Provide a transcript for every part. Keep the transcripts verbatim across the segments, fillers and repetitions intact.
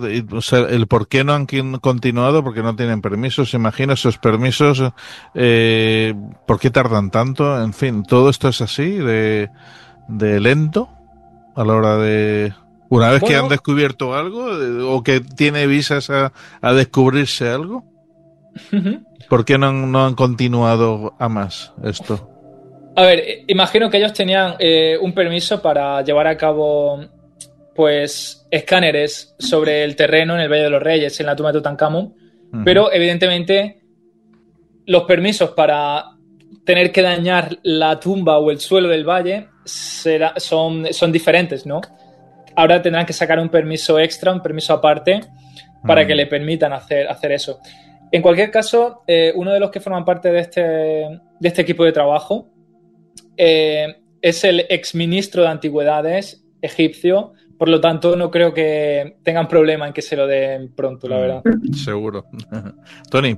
o sea, el por qué no han continuado, porque no tienen permisos, imagino esos permisos, eh, ¿por qué tardan tanto? En fin, todo esto es así, de, de lento a la hora de... Una vez que han Bueno, descubierto algo, eh, o que tiene visas a, a descubrirse algo, ¿por qué no han, no han continuado a más esto? a ver, eh, imagino que ellos tenían eh, un permiso para llevar a cabo, pues, escáneres sobre el terreno en el Valle de los Reyes, en la tumba de Tutankamón, Uh-huh. pero evidentemente los permisos para tener que dañar la tumba o el suelo del valle será, son, son diferentes, ¿no? Ahora tendrán que sacar un permiso extra, un permiso aparte, para uh-huh. que le permitan hacer, hacer eso. En cualquier caso, eh, uno de los que forman parte de este, de este equipo de trabajo eh, es el exministro de Antigüedades egipcio, por lo tanto no creo que tengan problema en que se lo den pronto, la verdad. Seguro. Tony.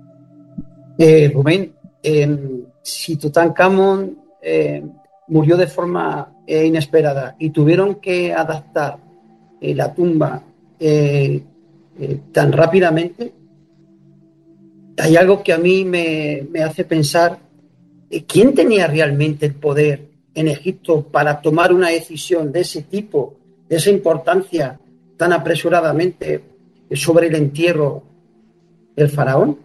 Eh, Rubén, eh, si Tutankamón eh, murió de forma eh, inesperada y tuvieron que adaptar eh, la tumba eh, eh, tan rápidamente, hay algo que a mí me, me hace pensar, eh, ¿quién tenía realmente el poder en Egipto para tomar una decisión de ese tipo, de esa importancia tan apresuradamente sobre el entierro del faraón?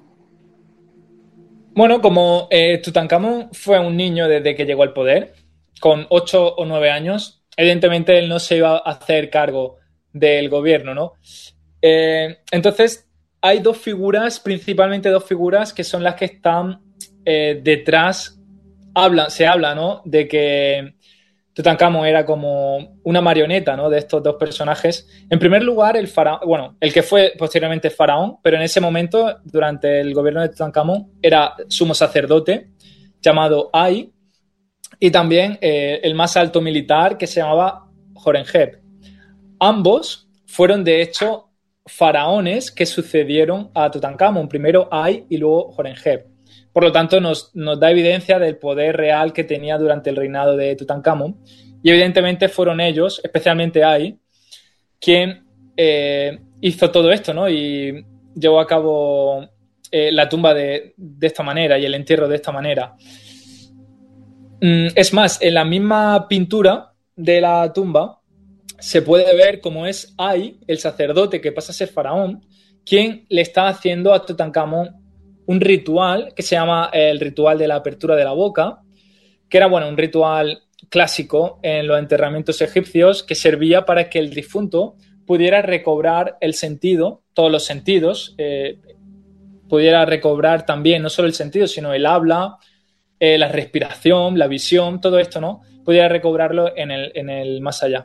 Bueno, como eh, Tutankamón fue un niño desde que llegó al poder, con ocho o nueve años, evidentemente él no se iba a hacer cargo del gobierno, ¿no? Eh, entonces, hay dos figuras, principalmente dos figuras, que son las que están eh, detrás. Habla, se habla, ¿no?, de que Tutankamón era como una marioneta, ¿no?, de estos dos personajes. En primer lugar, el faraón, bueno, el que fue posteriormente faraón, pero en ese momento, durante el gobierno de Tutankamón, era sumo sacerdote llamado Ay, y también eh, el más alto militar, que se llamaba Horemheb. Ambos fueron, de hecho, faraones que sucedieron a Tutankamón, primero Ay y luego Horemheb. Por lo tanto, nos, nos da evidencia del poder real que tenía durante el reinado de Tutankamón. Y evidentemente fueron ellos, especialmente Ay, quien eh, hizo todo esto, ¿no? Y llevó a cabo eh, la tumba de, de esta manera y el entierro de esta manera. Mm, es más, en la misma pintura de la tumba se puede ver cómo es Ay, el sacerdote que pasa a ser faraón, quien le está haciendo a Tutankamón un ritual que se llama el ritual de la apertura de la boca, que era, bueno, un ritual clásico en los enterramientos egipcios que servía para que el difunto pudiera recobrar el sentido, todos los sentidos, eh, pudiera recobrar también no solo el sentido, sino el habla, eh, la respiración, la visión, todo esto, ¿no? Pudiera recobrarlo en el, en el más allá.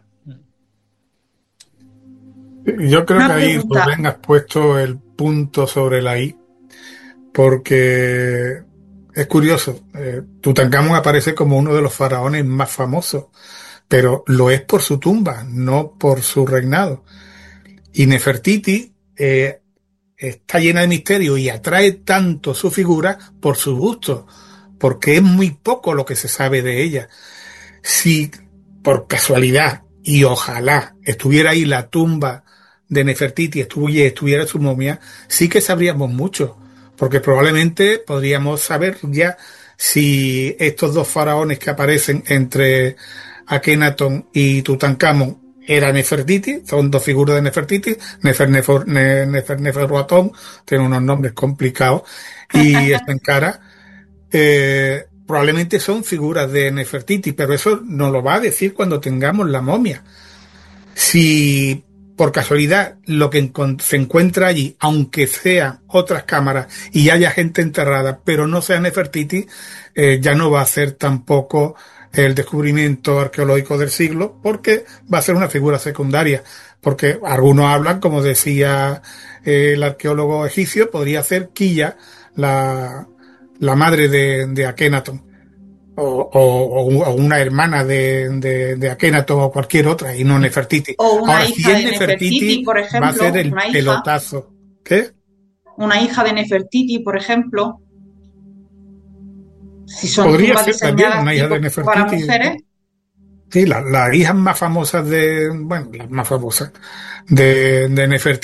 Yo creo que ahí, Rubén, has puesto el punto sobre la I, porque es curioso. Eh, Tutankamón aparece como uno de los faraones más famosos, pero lo es por su tumba, no por su reinado. Y Nefertiti eh, está llena de misterio y atrae tanto su figura por su gusto, porque es muy poco lo que se sabe de ella. Si por casualidad, y ojalá, estuviera ahí la tumba de Nefertiti, estuviera, estuviera su momia, sí que sabríamos mucho, porque probablemente podríamos saber ya si estos dos faraones que aparecen entre Akenatón y Tutankamón era Nefertiti, son dos figuras de Nefertiti, Nefer, Nefer, Nefer, Neferuatón, tiene unos nombres complicados, y Estenkara, eh, probablemente son figuras de Nefertiti, pero eso nos lo va a decir cuando tengamos la momia. Si por casualidad lo que se encuentra allí, aunque sean otras cámaras y haya gente enterrada, pero no sea Nefertiti, eh, ya no va a ser tampoco el descubrimiento arqueológico del siglo, porque va a ser una figura secundaria, porque algunos hablan, como decía eh, el arqueólogo egipcio, podría ser Quilla, la, la madre de, de Akenatón, o, o, o una hermana de, de, de Akenatón o cualquier otra, y no Nefertiti. O una Ahora, hija si es de Nefertiti, Nefertiti, por ejemplo, va a ser el una hija, pelotazo. ¿Qué? Una hija de Nefertiti, por ejemplo. Si son Podría tumbas ser también diseñadas una hija de tipo para Nefertiti. mujeres. Sí, las la hijas más famosas de, bueno, las más famosas de, de Nefertiti